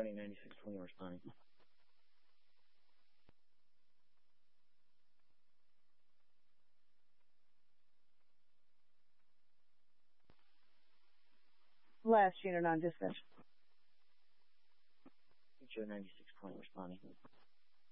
Johnny 9620 responding. Last unit on dispatch. Joe 9620 responding.